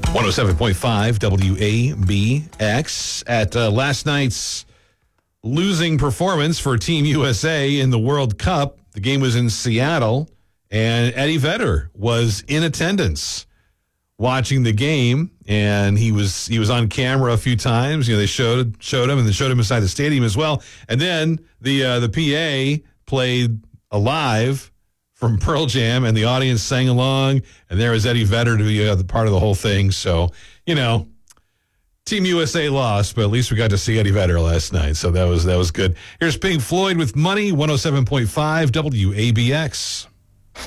107.5 WABX at last night's losing performance for Team USA in the World Cup. The game was in Seattle, and Eddie Vedder was in attendance watching the game, and he was on camera a few times. You know, they showed him, and then showed him inside the stadium as well. And then the PA played Alive from Pearl Jam, and the audience sang along, and there was Eddie Vedder to be the part of the whole thing. So, you know, Team USA lost, but at least we got to see Eddie Vedder last night, so that was good. Here's Pink Floyd with Money, 107.5 WABX.